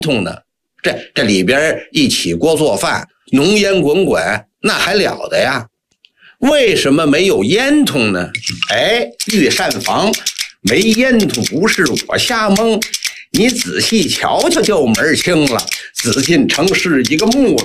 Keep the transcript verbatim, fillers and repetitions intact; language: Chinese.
通呢？这这里边一起锅做饭，浓烟滚滚，那还了得呀？为什么没有烟囱呢？哎，御膳房没烟囱不是我瞎蒙，你仔细瞧瞧就门清了。紫禁城是一个木